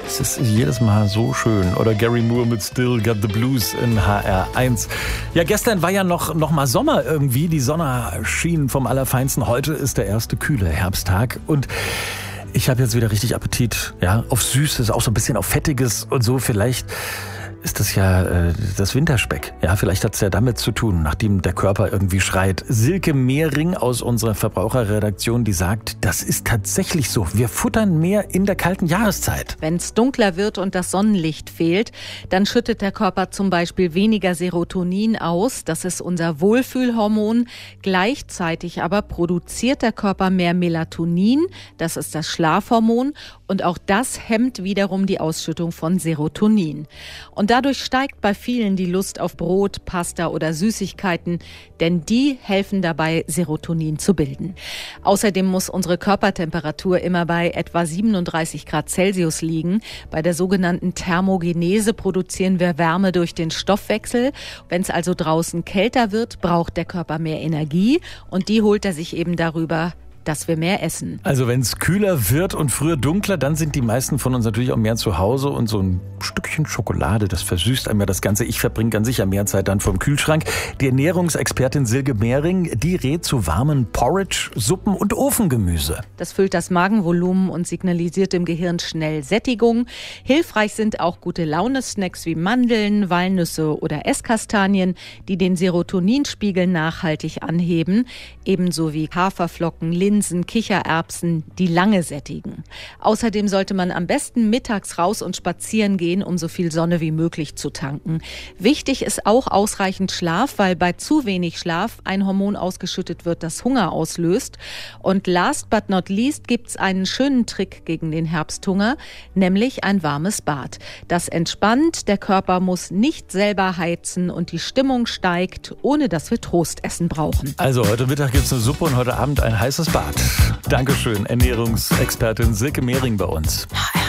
Es ist jedes Mal so schön. Oder Gary Moore mit Still Got the Blues in HR1. Ja, gestern war ja noch mal Sommer irgendwie. Die Sonne schien vom Allerfeinsten. Heute ist der erste kühle Herbsttag. Und ich habe jetzt wieder richtig Appetit. Ja, auf Süßes, auch so ein bisschen auf Fettiges und so. Vielleicht ist das ja das Winterspeck. Ja, vielleicht hat es ja damit zu tun, nachdem der Körper irgendwie schreit. Silke Mehring aus unserer Verbraucherredaktion, die sagt, das ist tatsächlich so. Wir futtern mehr in der kalten Jahreszeit. Wenn es dunkler wird und das Sonnenlicht fehlt, dann schüttet der Körper zum Beispiel weniger Serotonin aus. Das ist unser Wohlfühlhormon. Gleichzeitig aber produziert der Körper mehr Melatonin. Das ist das Schlafhormon. Und auch das hemmt wiederum die Ausschüttung von Serotonin. Und dadurch steigt bei vielen die Lust auf Brot, Pasta oder Süßigkeiten, denn die helfen dabei, Serotonin zu bilden. Außerdem muss unsere Körpertemperatur immer bei etwa 37 Grad Celsius liegen. Bei der sogenannten Thermogenese produzieren wir Wärme durch den Stoffwechsel. Wenn es also draußen kälter wird, braucht der Körper mehr Energie und die holt er sich eben darüber, dass wir mehr essen. Also wenn es kühler wird und früher dunkler, dann sind die meisten von uns natürlich auch mehr zu Hause und so ein Stückchen Schokolade, das versüßt einem ja das Ganze. Ich verbringe ganz sicher mehr Zeit dann vorm Kühlschrank. Die Ernährungsexpertin Silke Mehring, die rät zu warmen Porridge, Suppen und Ofengemüse. Das füllt das Magenvolumen und signalisiert dem Gehirn schnell Sättigung. Hilfreich sind auch gute Laune-Snacks wie Mandeln, Walnüsse oder Esskastanien, die den Serotoninspiegel nachhaltig anheben, ebenso wie Haferflocken, Linsen, Kichererbsen, die lange sättigen. Außerdem sollte man am besten mittags raus und spazieren gehen, um so viel Sonne wie möglich zu tanken. Wichtig ist auch ausreichend Schlaf, weil bei zu wenig Schlaf ein Hormon ausgeschüttet wird, das Hunger auslöst. Und last but not least gibt's einen schönen Trick gegen den Herbsthunger, nämlich ein warmes Bad. Das entspannt, der Körper muss nicht selber heizen und die Stimmung steigt, ohne dass wir Trostessen brauchen. Also heute Mittag gibt's eine Suppe und heute Abend ein heißes Bad. Dankeschön, Ernährungsexpertin Silke Mehring bei uns.